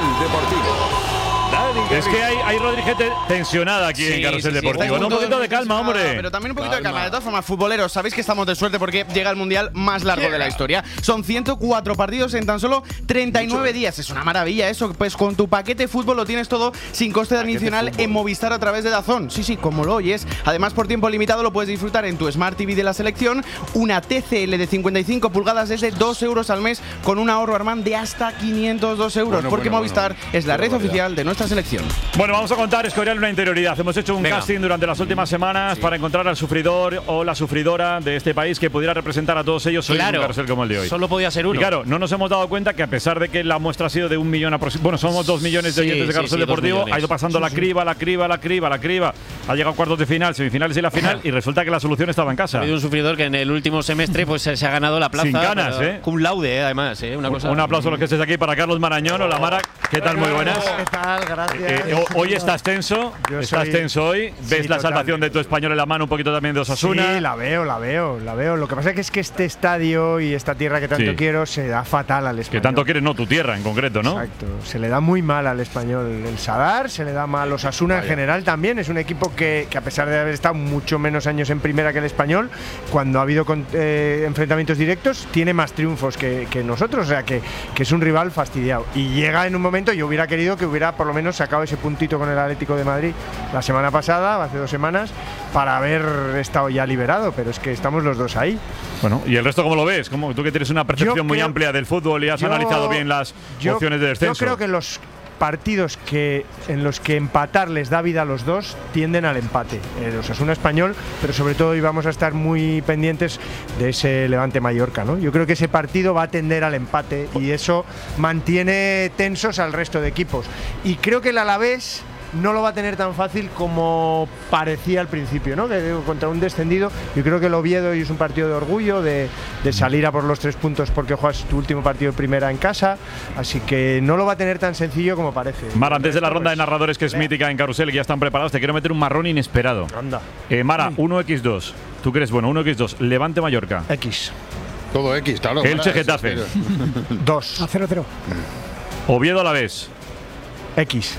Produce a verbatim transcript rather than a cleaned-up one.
Deportivo. Es que hay, hay Rodríguez tensionada aquí sí, en Carrusel sí, sí, Deportivo. No, un poquito de calma, hombre. Pero también un poquito calma. de calma. De todas formas, futboleros, sabéis que estamos de suerte porque llega el mundial más largo de la historia. Son ciento cuatro partidos en tan solo treinta y nueve días. Es una maravilla eso. Pues con tu paquete fútbol lo tienes todo sin coste adicional en Movistar a través de DAZN. Sí, sí, como lo oyes. Además, por tiempo limitado lo puedes disfrutar en tu Smart T V de la selección. Una T C L de cincuenta y cinco pulgadas desde dos euros al mes con un ahorro, Armand, de hasta quinientos dos euros. Bueno, porque bueno, Movistar bueno. es la red oficial de nuestra selección. Bueno, vamos a contar, Escorial, una interioridad. Hemos hecho un Venga. casting durante las últimas semanas sí. para encontrar al sufridor o la sufridora de este país que pudiera representar a todos ellos hoy claro. en un carrusel como el de hoy. Solo podía ser uno. Y claro, no nos hemos dado cuenta que a pesar de que la muestra ha sido de un millón aproximadamente, bueno, somos dos millones de sí, oyentes de Carrusel sí, sí, Deportivo, ha ido pasando sí, la criba, la criba, la criba, la criba. Ha llegado a cuartos de final, semifinales y la final y resulta que la solución estaba en casa. Ha habido un sufridor que en el último semestre pues se ha ganado la plaza. Sin ganas, ¿eh? Cum laude, ¿eh? además, ¿eh? Una cosa. Un aplauso a los que estéis aquí para Carlos Marañón. Hola, Mara. ¿Qué tal? Muy buenas. ¿Qué tal? Gracias. Eh, hoy estás tenso. Yo Estás soy, tenso hoy, ves sí, la salvación de tu Español en la mano, un poquito también de Osasuna. Sí, la veo, la veo, la veo. Lo que pasa es que este estadio y esta tierra que tanto sí. quiero se da fatal al Español. Que tanto quieres, no, tu tierra en concreto, ¿no? Exacto, se le da muy mal al Español. El Sadar se le da mal, Osasuna Vaya. en general también. Es un equipo que, que a pesar de haber estado mucho menos años en primera que el Español, cuando ha habido con, eh, enfrentamientos directos, tiene más triunfos que, que nosotros. O sea, que, que es un rival fastidiado. Y llega en un momento, yo hubiera querido que hubiera por lo menos sacado ese puntito con el Atlético de Madrid la semana pasada, hace dos semanas, para haber estado ya liberado, pero es que estamos los dos ahí. Bueno, ¿y el resto cómo lo ves? ¿Cómo, tú que tienes una percepción yo muy creo, amplia del fútbol y has yo, analizado bien las yo, opciones de descenso? Yo creo que los partidos que en los que empatar les da vida a los dos tienden al empate. El Osasuna Español, pero sobre todo íbamos a estar muy pendientes de ese Levante Mallorca, ¿no? Yo creo que ese partido va a tender al empate y eso mantiene tensos al resto de equipos. Y creo que el Alavés no lo va a tener tan fácil como parecía al principio, ¿no? Que contra un descendido. Yo creo que el Oviedo es un partido de orgullo, de, de salir a por los tres puntos porque juegas tu último partido de primera en casa, así que no lo va a tener tan sencillo como parece. Mara, antes de la ronda de narradores que es mítica en Carrusel, que ya están preparados, te quiero meter un marrón inesperado. Anda. Eh, Mara, uno equis dos. ¿Tú crees? Bueno, uno equis dos. Levante Mallorca. X. Todo X, claro. Elche Getafe. dos. A cero cero. Oviedo Alavés. X.